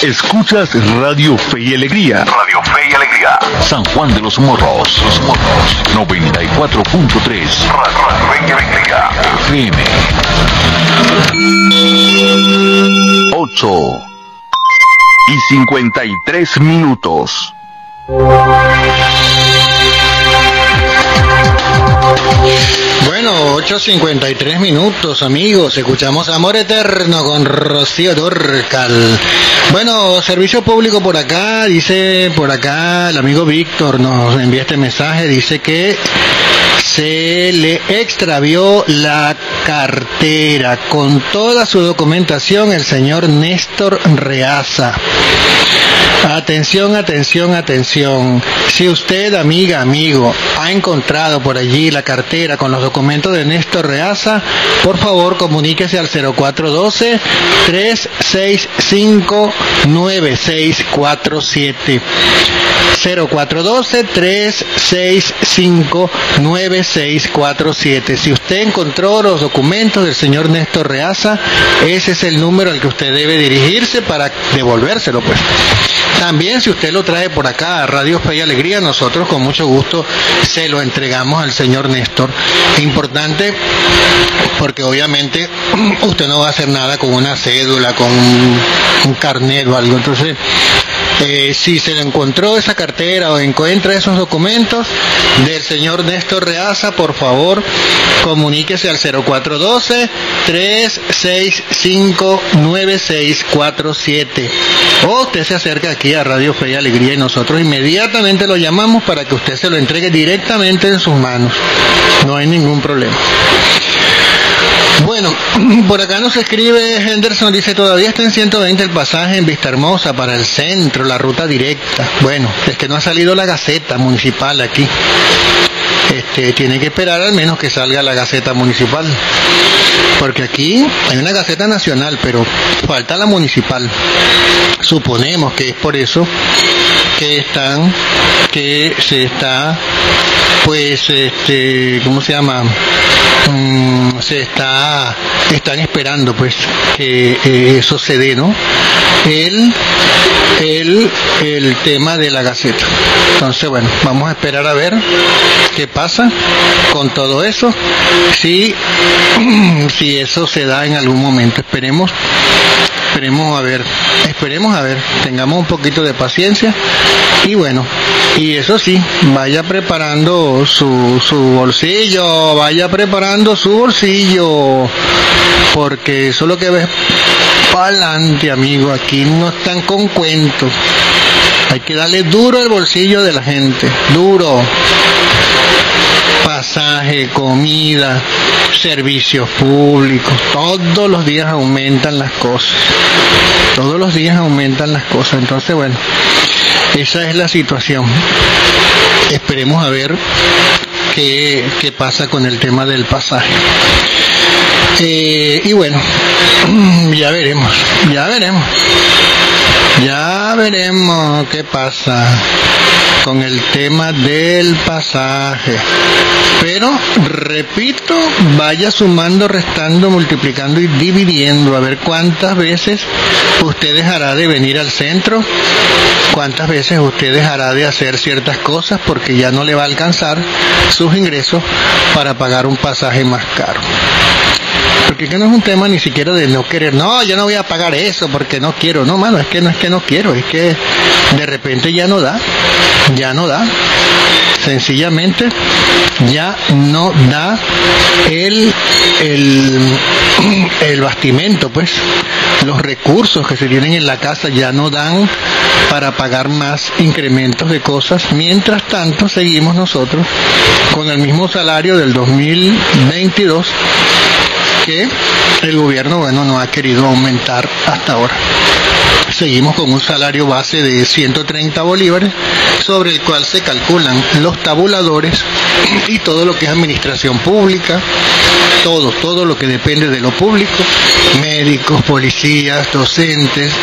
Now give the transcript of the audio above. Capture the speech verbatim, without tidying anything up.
Escuchas Radio Fe y Alegría. Radio Fe y Alegría. San Juan de los Morros. Los Morros. noventa y cuatro punto tres. Radio Fe y Alegría. F M. ocho y cincuenta y tres minutos. Bueno, ocho cincuenta y tres minutos, amigos. Escuchamos Amor Eterno con Rocío Dúrcal. Bueno, servicio público por acá, dice por acá el amigo Víctor nos envía este mensaje, dice que se le extravió la cartera con toda su documentación el señor Néstor Reaza. Atención, atención, atención. Si usted, amiga, amigo, ha encontrado por allí la cartera con los documentos de Néstor Reaza, por favor comuníquese al cero cuatro uno dos, tres seis cinco, nueve seis cuatro siete. cero cuatro uno dos, tres seis cinco, nueve seis cuatro siete. Si usted encontró los documentos del señor Néstor Reaza, ese es el número al que usted debe dirigirse para devolvérselo, pues. También si usted lo trae por acá a Radio Fe y Alegría, nosotros con mucho gusto se lo entregamos al señor Néstor. Importante porque obviamente usted no va a hacer nada con una cédula, con un, un carnet o algo. Entonces, eh, si se le encontró esa cartera o encuentra esos documentos del señor Néstor Reaza, por favor comuníquese al cero cuatro uno dos, tres seis cinco, nueve seis cuatro siete. O usted se acerca aquí a Radio Fe y Alegría y nosotros inmediatamente lo llamamos para que usted se lo entregue directamente en sus manos. No hay ningún problema. Bueno, por acá nos escribe Henderson, dice, todavía está en ciento veinte el pasaje en Vista Hermosa para el centro, la ruta directa. Bueno, es que no ha salido la Gaceta Municipal aquí. Este, tiene que esperar al menos que salga la Gaceta Municipal. Porque aquí hay una Gaceta Nacional, pero falta la Municipal. Suponemos que es por eso que están, que se está, pues, este, ¿cómo se llama? Mm, se está, están esperando, pues, que eh, eso se dé, ¿no? El, el, el tema de la Gaceta. Entonces, bueno, vamos a esperar a ver qué pasa con todo eso. Si, si eso se da en algún momento, esperemos. Esperemos a ver, esperemos a ver, tengamos un poquito de paciencia y bueno, y eso sí, vaya preparando su, su bolsillo, vaya preparando su bolsillo, porque eso es lo que ves para adelante, amigo, aquí no están con cuentos, hay que darle duro al bolsillo de la gente, duro. Pasaje, comida, servicios públicos, todos los días aumentan las cosas, todos los días aumentan las cosas, entonces bueno, esa es la situación. Esperemos a ver qué, qué pasa con el tema del pasaje. Eh, y bueno, ya veremos, ya veremos, ya veremos qué pasa con el tema del pasaje. Pero, repito, vaya sumando, restando, multiplicando y dividiendo, a ver cuántas veces usted dejará de venir al centro, cuántas veces usted dejará de hacer ciertas cosas porque ya no le va a alcanzar sus ingresos para pagar un pasaje más caro. Porque que no es un tema ni siquiera de no querer, no, yo no voy a pagar eso porque no quiero, no, mano, es que no es que no quiero, es que de repente ya no da, ya no da, sencillamente ya no da el, el, el bastimento, pues, los recursos que se tienen en la casa ya no dan para pagar más incrementos de cosas, mientras tanto seguimos nosotros con el mismo salario del dos mil veintidós, que el gobierno, bueno, no ha querido aumentar hasta ahora. Seguimos con un salario base de ciento treinta bolívares, sobre el cual se calculan los tabuladores y todo lo que es administración pública, todo, todo lo que depende de lo público, médicos, policías, docentes,